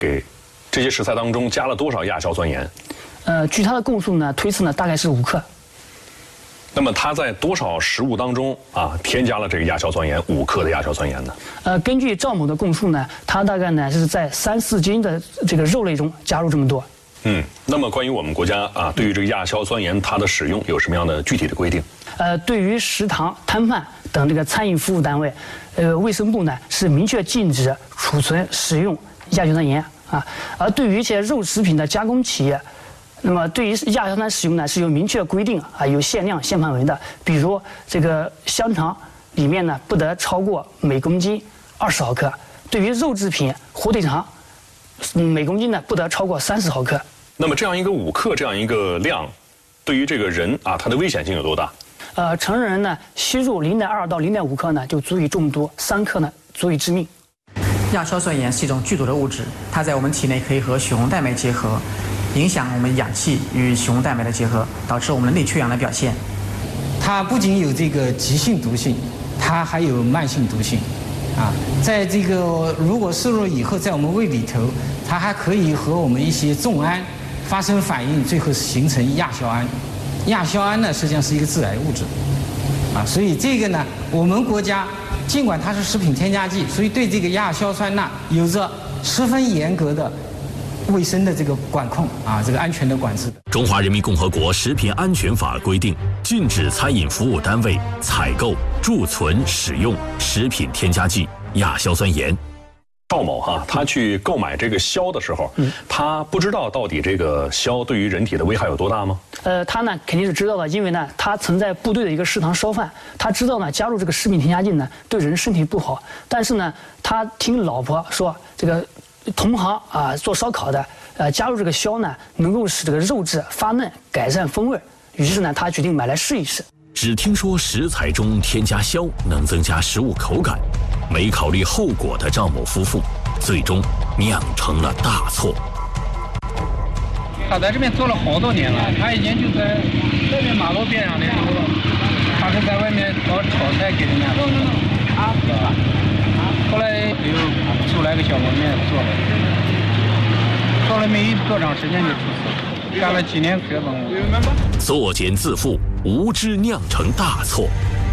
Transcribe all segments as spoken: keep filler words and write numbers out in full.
给这些食材当中加了多少亚硝酸盐？ 呃，据他的供述呢，推测呢大概是五克。 那么他在多少食物当中啊添加了这个亚硝酸盐五克的亚硝酸盐呢？ 呃，根据赵某的供述呢，他大概呢是在三四斤的这个肉类中加入这么多。 嗯，那么关于我们国家啊对于这个亚硝酸盐它的使用有什么样的具体的规定？ 呃，对于食堂、摊贩等这个餐饮服务单位，呃，卫生部呢是明确禁止储存、使用亚硝酸盐啊。而对于一些肉食品的加工企业，那么对于亚硝酸使用呢是有明确规定啊，有限量、限范围的。比如这个香肠里面呢不得超过每公斤二十毫克，对于肉制品、火腿肠，每公斤呢不得超过三十毫克。 那么这样一个五克这样一个量，对于这个人啊，它的危险性有多大？ 呃，成人呢吸入零点二到零点五克呢就足以中毒，三克呢足以致命。 亚硝酸盐是一种剧毒的物质，它在我们体内可以和血红蛋白结合，影响我们氧气与血红蛋白的结合，导致我们的内缺氧的表现。 它不仅有这个急性毒性，它还有慢性毒性。啊，在这个如果摄入以后，在我们胃里头，它还可以和我们一些重胺发生反应，最后形成亚硝胺。亚硝胺呢，实际上是一个致癌物质，啊，所以这个呢，我们国家尽管它是食品添加剂，所以对这个亚硝酸钠有着十分严格的卫生的这个管控啊，这个安全的管制。 中华人民共和国食品安全法规定，禁止餐饮服务单位采购、贮存、使用食品添加剂亚硝酸盐。 赵某哈，他去购买这个硝的时候，嗯，他不知道到底这个硝对于人体的危害有多大吗？ 呃，他呢肯定是知道的，因为呢他曾在部队的一个食堂烧饭，他知道呢加入这个食品添加剂呢对人身体不好，但是呢他听老婆说这个同行啊做烧烤的，呃加入这个硝呢能够使这个肉质发嫩，改善风味，于是呢他决定买来试一试。 只听说食材中添加硝能增加食物口感，没考虑后果的赵某夫妇，最终酿成了大错。 他在这边做了好多年了，他以前就在这边马路边上的时候，他是在外面搞炒菜给人家做的，啊，后来又出来个小门面做了，做了没多长时间就出事，干了几年血本无归。 作茧自缚，无知酿成大错。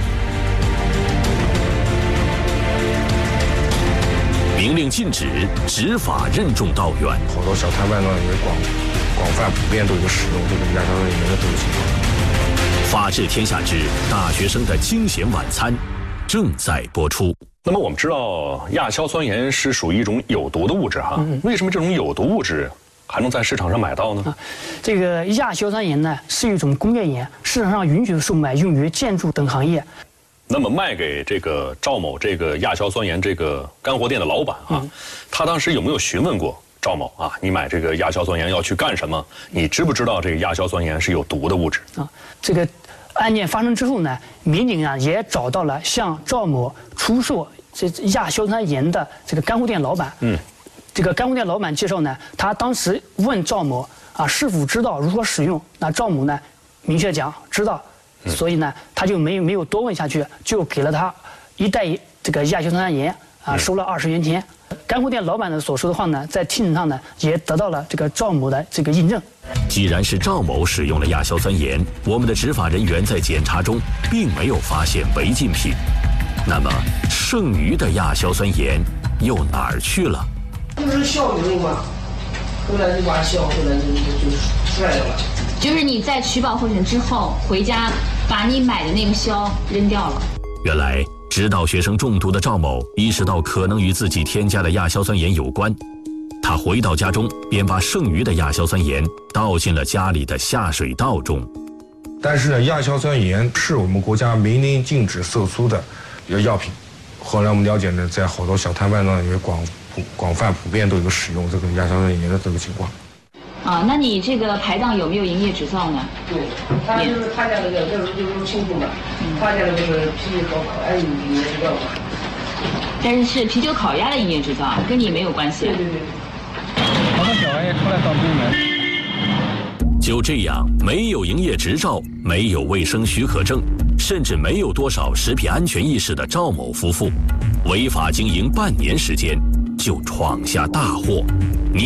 明令禁止，执法任重道远。 好多小摊贩呢也广广泛普遍都有使用这个亚硝酸盐的这个情况。 法治天下之大学生的惊险晚餐正在播出。 那么我们知道亚硝酸盐是属于一种有毒的物质哈，嗯、为什么这种有毒物质还能在市场上买到呢？啊、 这个亚硝酸盐呢是一种工业盐，市场上允许售卖，用于建筑等行业。 那么卖给这个赵某这个亚硝酸盐这个干货店的老板啊，嗯、他当时有没有询问过赵某啊？你买这个亚硝酸盐要去干什么？你知不知道这个亚硝酸盐是有毒的物质？啊， 这个案件发生之后呢，民警啊也找到了向赵某出售这亚硝酸盐的这个干货店老板。嗯，这个干货店老板介绍呢，他当时问赵某啊是否知道如何使用，那赵某呢明确讲知道。所以呢，他就没有没有多问下去，就给了他一袋这个亚硝酸盐啊，收了二十元钱。干货店老板的所说的话呢，在庭审上呢也得到了这个赵某的这个印证。 既然是赵某使用了亚硝酸盐，我们的执法人员在检查中并没有发现违禁品，那么剩余的亚硝酸盐又哪儿去了？ 就是硝油嘛，后来就把硝后来就就就摔了。 就是你在取保候审之后回家，把你买的那个硝扔掉了。 原来指导学生中毒的赵某意识到可能与自己添加的亚硝酸盐有关，他回到家中便把剩余的亚硝酸盐倒进了家里的下水道中。 但是呢，亚硝酸盐是我们国家明令禁止售出的药品。后来我们了解呢，在好多小摊贩呢也广普广泛普遍都有使用这个亚硝酸盐的这个情况。 啊，那你这个排档有没有营业执照呢？ 对，他就是他家那个，那时候就是清楚嘛，他家那个是啤酒烤烤鸭的营业执照嘛。 但是是啤酒烤鸭的营业执照，跟你没有关系。 对对对。 好多小孩也出来当兵的。 就这样，没有营业执照，没有卫生许可证，甚至没有多少食品安全意识的赵某夫妇，违法经营半年时间就闯下大祸。